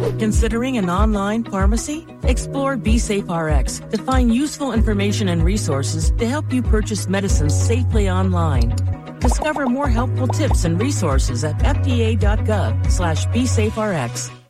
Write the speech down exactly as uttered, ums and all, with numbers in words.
Considering an online pharmacy? Explore BeSafeRx to find useful information and resources to help you purchase medicines safely online. Discover more helpful tips and resources at F D A dot gov slash BeSafeRx.